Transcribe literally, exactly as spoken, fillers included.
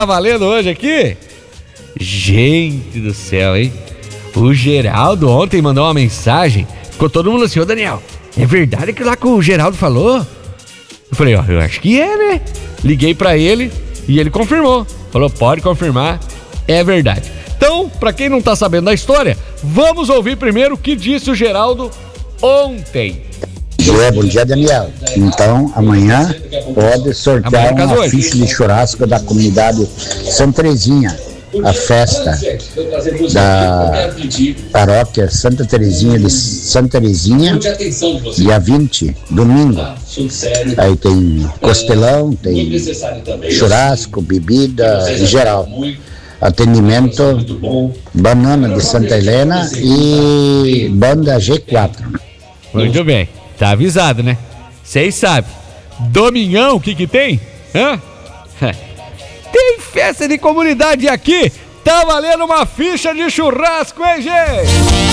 Tá valendo hoje aqui? Gente do céu, hein? O Geraldo ontem mandou uma mensagem. Ficou todo mundo assim, ô Daniel, é verdade aquilo lá que o Geraldo falou? Eu falei, ó, eu acho que é, né? Liguei pra ele e ele confirmou. Falou, pode confirmar, é verdade. Então, pra quem não tá sabendo da história, vamos ouvir primeiro o que disse o Geraldo ontem. É, bom dia, Daniel. Então, amanhã pode sortear Amanhã, uma ficha de churrasco da comunidade Santa Terezinha, a festa da paróquia Santa Terezinha de Santa Terezinha, dia vinte, domingo. Aí tem costelão, tem churrasco, bebida em geral. Atendimento Banana de Santa Helena e Banda G quatro. Muito bem, tá avisado, né? Vocês sabem. Domingão, o que que tem? Hã? Tem festa de comunidade aqui. Tá valendo uma ficha de churrasco, hein, gente?